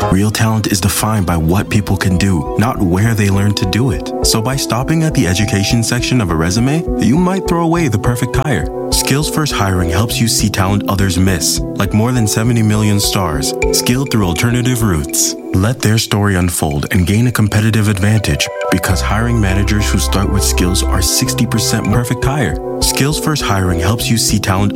Real talent is defined by what people can do, not where they learn to do it. So by stopping at the education section of a resume, you might throw away the perfect hire. Skills First Hiring helps you see talent others miss, like more than 70 million stars, skilled through alternative routes. Let their story unfold and gain a competitive advantage, because hiring managers who start with skills are 60% perfect hire. Skills First Hiring helps you see talent